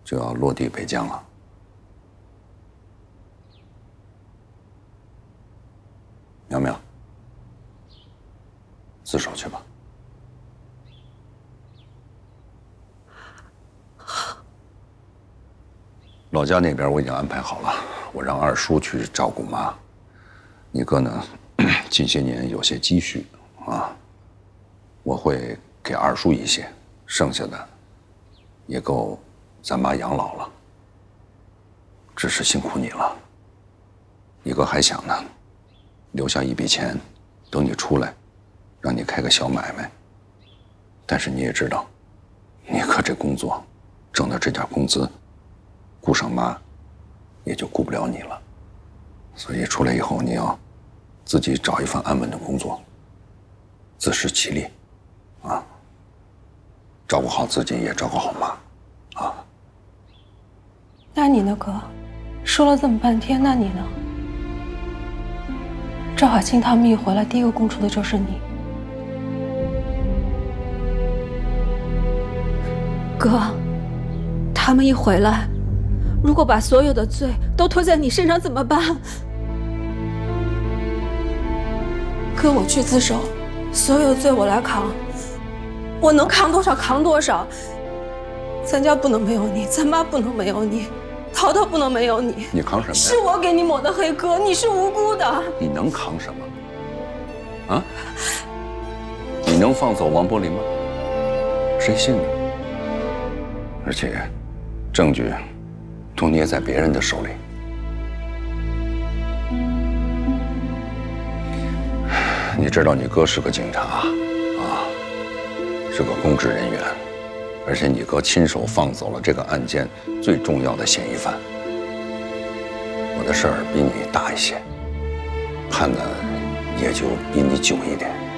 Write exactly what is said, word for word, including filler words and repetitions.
就要落地北疆了。苗苗，自首去吧。老家那边我已经安排好了，我让二叔去照顾妈。你哥呢，近些年有些积蓄啊，我会给二叔一些，剩下的也够咱妈养老了。只是辛苦你了。你哥还想呢，留下一笔钱，等你出来，让你开个小买卖。但是你也知道，你哥这工作，挣的这点工资，顾上妈，也就顾不了你了。所以出来以后，你要自己找一份安稳的工作，自食其力，啊，照顾好自己，也照顾好妈，啊。 那你呢，哥？说了这么半天，那你呢？赵海清他们一回来，第一个供出的就是你。哥，他们一回来，如果把所有的罪都推在你身上怎么办？哥，我去自首，所有罪我来扛，我能扛多少扛多少。咱家不能没有你，咱妈不能没有你，淘淘不能没有你。 你扛什么呀？ 是我给你抹的黑，哥，你是无辜的。 你能扛什么？啊？你能放走王柏林吗？谁信呢？而且，证据都捏在别人的手里。你知道你哥是个警察啊，是个公职人员，而且你哥亲手放走了这个案件最重要的嫌疑犯。我的事儿比你大一些，判的也就比你久一点。